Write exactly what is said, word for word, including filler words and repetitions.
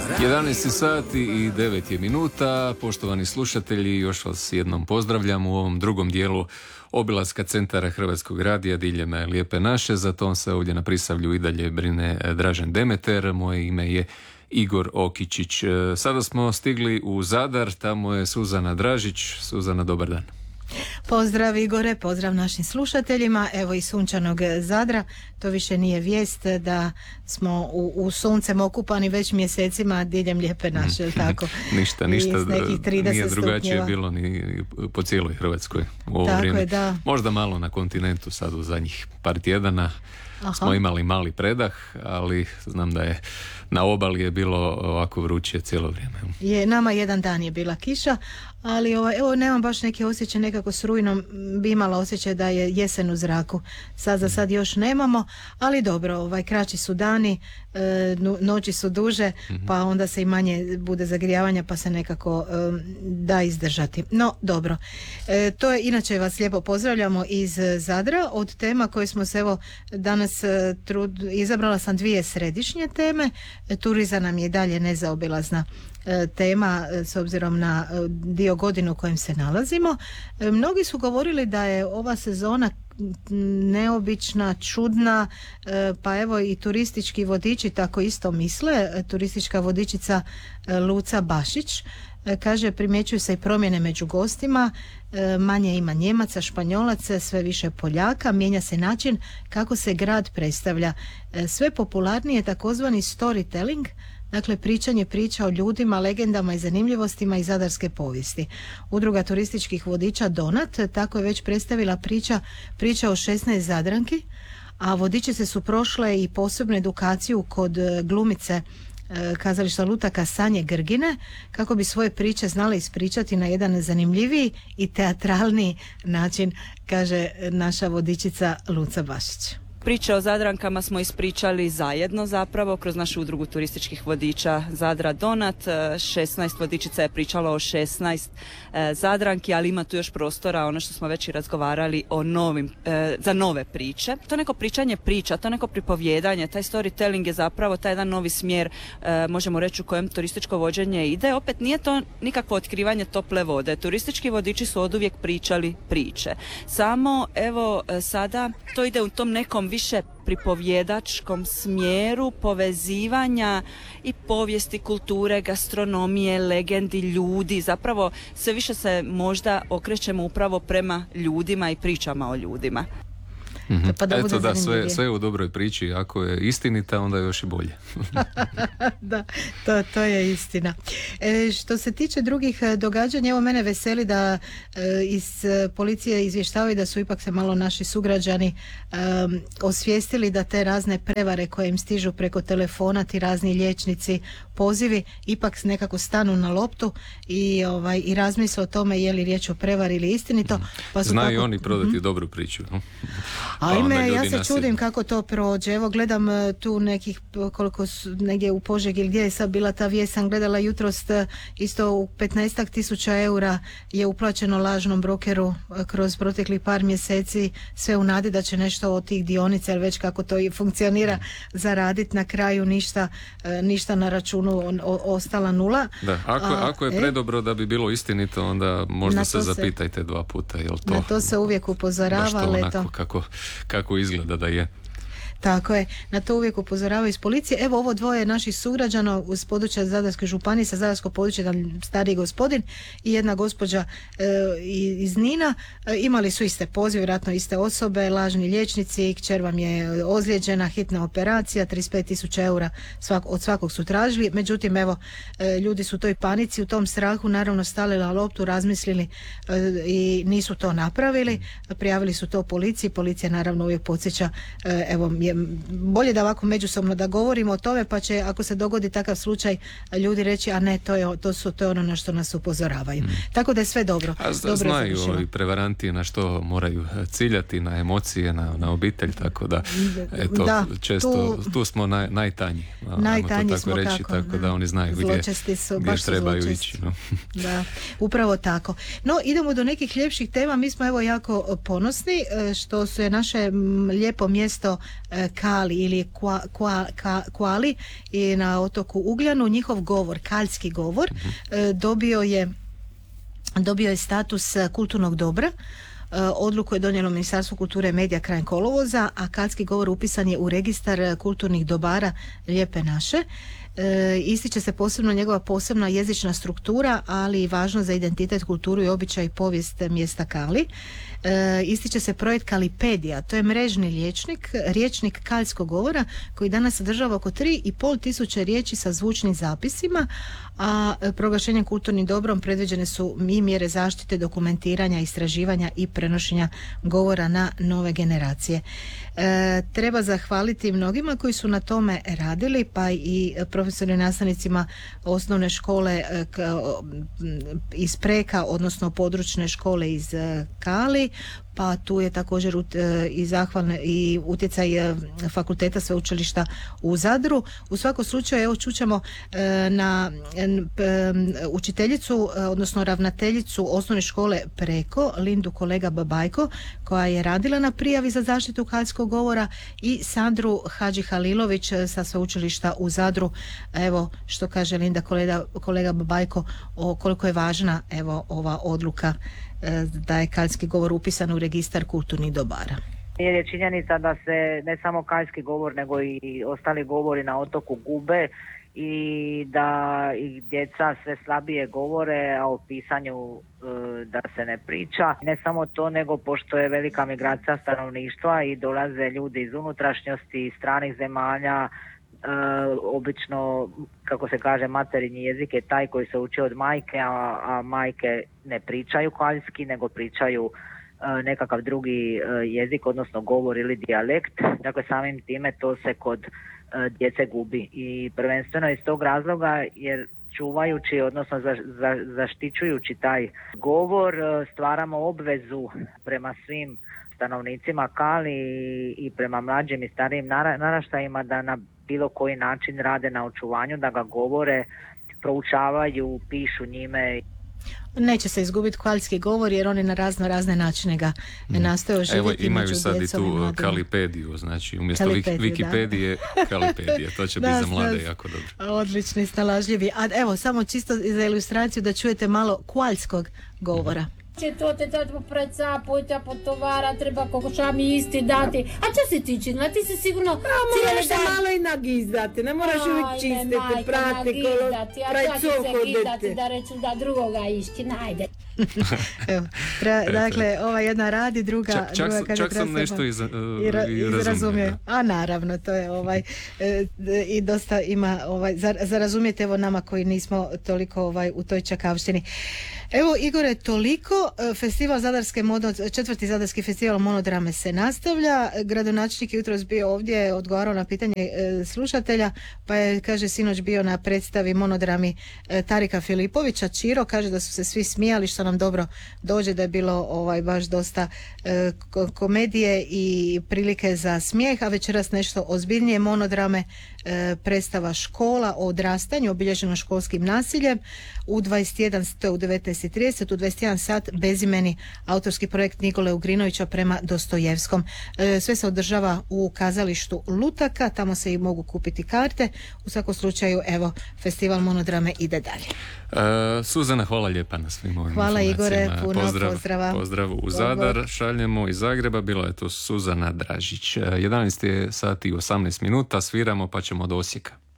jedanaest sati i devet je minuta. Poštovani slušatelji, još vas jednom pozdravljam u ovom drugom dijelu obilaska centara Hrvatskog radija diljem Lijepe naše. Za to se ovdje na Prisavlju i dalje brine Dražen Demeter. Moje ime je Igor Okičić. Sada smo stigli u Zadar, tamo je Suzana Dražić. Suzana, dobar dan. Pozdrav Igore, pozdrav našim slušateljima. Evo i sunčanog Zadra, to više nije vijest da smo u, u suncem okupani već mjesecima diljem Lijepe naše, mm. tako? ništa, ništa, nije drugačije stupnjeva. Bilo ni po cijeloj Hrvatskoj u ovo tako vrijeme. Je, da. Možda malo na kontinentu sad u zadnjih par tjedana. Aha. Smo imali mali predah, ali znam da je na obali je bilo ovako vruće cijelo vrijeme. Je, nama jedan dan je bila kiša, ali ovaj, evo nemam baš neki osjećaj, nekako s rujnom bi imala osjećaj da je jesen u zraku. Sad za sad još nemamo, ali dobro, ovaj, kraći su dani, e, noći su duže, mm-hmm. pa onda se i manje bude zagrijavanja, pa se nekako e, da izdržati. No, dobro. E, to je, inače vas lijepo pozdravljamo iz Zadra. Od tema koje smo se evo danas e, trud, izabrala sam dvije središnje teme. E, turizam nam je dalje nezaobilazna tema s obzirom na dio godine u kojem se nalazimo. Mnogi su govorili da je ova sezona neobična, čudna, pa evo i turistički vodiči tako isto misle. Turistička vodičica Luca Bašić kaže, primjećuju se i promjene među gostima, manje ima Njemaca, Španjolaca, sve više Poljaka, mijenja se način kako se grad predstavlja. Sve popularnije je takozvani storytelling, dakle pričanje priča o ljudima, legendama i zanimljivostima iz zadarske povijesti. Udruga turističkih vodiča Donat tako je već predstavila priča, priča o šesnaest Zadranki, a vodičice su prošle i posebnu edukaciju kod glumice kazališta Lutaka Sanje Grgine kako bi svoje priče znale ispričati na jedan zanimljiviji i teatralniji način, kaže naša vodičica Luca Bašić. Priče o Zadrankama smo ispričali zajedno zapravo kroz našu udrugu turističkih vodiča Zadra Donat. šesnaest vodičica je pričalo o šesnaest e, Zadranki, ali ima tu još prostora, ono što smo već i razgovarali o novim, e, za nove priče. To neko pričanje priča, to neko pripovjedanje, taj storytelling je zapravo taj jedan novi smjer, e, možemo reći u kojem turističko vođenje ide. Opet nije to nikakvo otkrivanje tople vode. Turistički vodiči su oduvijek pričali priče. Samo evo sada to ide u tom nekom više pripovjedačkom smjeru povezivanja i povijesti, kulture, gastronomije, legendi, ljudi. Zapravo sve više se možda okrećemo upravo prema ljudima i pričama o ljudima. Mm-hmm. Pa da Eto da, sve, sve u dobroj priči, ako je istinita, onda je još i bolje. Da, to, to je istina. E, što se tiče drugih događanja, evo mene veseli da e, iz policije izvještavaju da su ipak se malo naši sugrađani e, osvijestili da te razne prevare koje im stižu preko telefona, ti razni liječnici, pozivi, ipak nekako stanu na loptu i, ovaj, i razmisle o tome je li riječ o prevari ili istinito. Pa su Znaju tako, oni prodati mm-hmm. dobru priču. Ajme, ja se nasjedno. čudim kako to prođe. Evo gledam tu nekih, koliko su, negdje u Požegi gdje je sad bila ta vijest, sam gledala jutros isto u petnaestak tisuća eura je uplaćeno lažnom brokeru kroz proteklih par mjeseci, sve u nadi da će nešto od tih dionica, jer već kako to i funkcionira, zaraditi, na kraju ništa, ništa na računu, o, ostala nula. Da, ako, A, ako je e, predobro da bi bilo istinito, onda možda se zapitajte dva puta. Jel to, na to se uvijek upozorava, ali onako, kako kako izgleda da je. Tako je, na to uvijek upozoravaju iz policije. Evo ovo dvoje naših sugrađana iz područja Zadarske županije, sa zadarskog područja, jedan stariji gospodin i jedna gospođa e, iz Nina, e, imali su iste pozive, vjerojatno iste osobe, lažni liječnici, kćer vam je ozlijeđena, hitna operacija, trideset pet tisuća eura svak, od svakog su tražili. Međutim, evo, e, ljudi su u toj panici, u tom strahu naravno stali na loptu, razmislili e, i nisu to napravili, prijavili su to policiji, policija naravno uvijek podsjeća, e, evo je bolje da ovako međusobno da govorimo o tome, pa će ako se dogodi takav slučaj ljudi reći, a ne, to je, to su, to je ono na što nas upozoravaju. Mm. Tako da je sve dobro. A dobro znaju ovi prevaranti na što moraju ciljati, na emocije, na, na obitelj, tako da eto, da, često tu, tu smo naj, najtanji. Najtanji tako smo, reći, tako, tako da oni znaju gdje, su, gdje trebaju zločesti. ići. No. Da, upravo tako. No, idemo do nekih ljepših tema. Mi smo evo jako ponosni što su je naše lijepo mjesto Kali ili Kua, Kua, Ka, Kuali i na otoku Ugljanu. Njihov govor, kaljski govor, dobio je dobio je status kulturnog dobra. Odluku je donijelo Ministarstvo kulture i medija krajem kolovoza, a kaljski govor upisan je u registar kulturnih dobara Lijepe naše. E, ističe se posebno njegova posebna jezična struktura, ali i važno za identitet, kulturu i običaj i povijest mjesta Kali. E, ističe se projekt Kalipedija, to je mrežni riječnik, riječnik kaljskog govora koji danas sadržava oko tri i pol tisuće riječi sa zvučnim zapisima, a proglašenjem kulturnim dobrom predviđene su i mjere zaštite, dokumentiranja, istraživanja i prenošenja govora na nove generacije. E, treba zahvaliti mnogima koji su na tome radili, pa i profesori nastavnicima osnovne škole iz Preka, odnosno područne škole iz Kali, pa tu je također i zahvalne i utjecaj fakulteta sveučilišta u Zadru. U svakom slučaju evo čućemo na učiteljicu, odnosno ravnateljicu osnovne škole Preko, Lindu kolega Babajko, koja je radila na prijavi za zaštitu kaljskog govora, i Sandru Hadži Halilović sa sveučilišta u Zadru. Evo što kaže Linda kolega, kolega Babajko o koliko je važna evo ova odluka da je kaljski govor upisan u registar kulturnih dobara. Jer je činjenica da se ne samo kaljski govor nego i ostali govori na otoku gube i da i djeca sve slabije govore, a o pisanju e, da se ne priča. Ne samo to, nego pošto je velika migracija stanovništva i dolaze ljudi iz unutrašnjosti, iz stranih zemalja, e, obično, kako se kaže, materinji jezik je taj koji se uči od majke, a, a majke ne pričaju kaljski, nego pričaju e, nekakav drugi e, jezik, odnosno govor ili dijalekt. Dakle, samim time to se kod djece gubi i prvenstveno iz tog razloga jer čuvajući, odnosno za, za, zaštićujući taj govor stvaramo obvezu prema svim stanovnicima Kali i, i prema mlađim i starijim naraštajima da na bilo koji način rade na očuvanju, da ga govore, proučavaju, pišu njime. Neće se izgubiti kaljski govor jer oni na razno razne načine ga mm. nastoje oživjeti. Evo imaju sad i tu Kalipediju, znači umjesto Kalipediju, Wikipedije Kalipedija, to će biti za mlade jako dobro. Odlični, snalažljivi. A evo samo čisto za ilustraciju da čujete malo kaljskog govora. Mm. To te treba preca, pojta potovara, treba kokošami isti dati. A čo si ti činila? Ti si sigurno... A moraš se malo i nagizdati, ne moraš uvijek čistiti, prati, kolo, prati coko dete. Da reću da drugoga išći, najde. Evo, pra, dakle, ova jedna radi, druga... Čak, čak, druga čak sam nešto iz, uh, i razumio. A naravno, to je ovaj... E, i dosta ima ovaj, za, za razumijete evo nama koji nismo toliko ovaj, u toj čakavštini. Evo Igore, toliko. Festival Zadarske mono, četvrti Zadarski festival monodrame se nastavlja. Gradonačelnik je jutros bio ovdje, odgovarao na pitanje e, slušatelja, pa je, kaže, sinoć bio na predstavi monodrami e, Tarika Filipovića. Čiro kaže da su se svi smijali, što nam dobro dođe, da je bilo ovaj baš dosta e, komedije i prilike za smijeh, a večeras nešto ozbiljnije monodrame, e, predstava Škola o odrastanju obilježeno školskim nasiljem u dvadeset jedan, to je u devetnaest i trideset, u dvadeset jedan sat bezimeni autorski projekt Nikole Ugrinovića prema Dostojevskom. E, sve se održava u kazalištu Lutaka, tamo se i mogu kupiti karte. U svakom slučaju, evo, festival monodrame ide dalje. E, Suzana, hvala lijepa na svim ovim hvala Igore, puno pozdrav, pozdrava. Pozdrav u Zadar, šaljemo iz Zagreba, bila je to Suzana Dražić. jedanaest je sati i osamnaest minuta, sviramo pa ćemo do Osijeka.